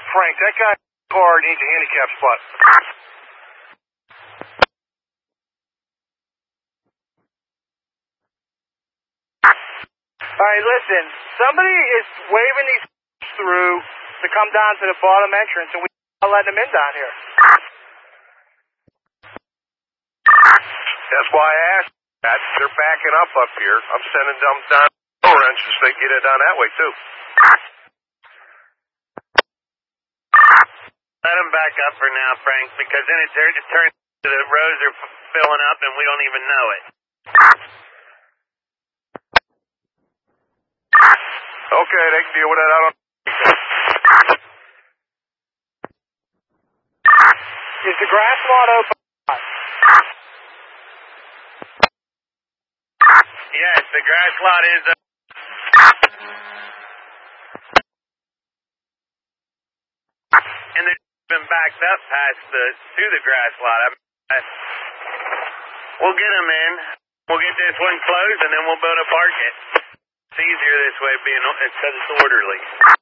Frank, that guy car needs a handicap spot. Alright, listen. Somebody is waving these through to come down to the bottom entrance, and we're not letting them in down here. That's why I asked that. They're backing up here. I'm sending them down the lower entrance so they get it down that way, too. Let them back up for now, Frank, because then it turns to the rows are filling up and we don't even know it. Okay, they can deal with that out on... Is the grass lot open? Yes, the grass lot is and they've been backed up past to the grass lot. We'll get them in. We'll get this one closed and then we'll build a park it. It's easier this way because it's orderly.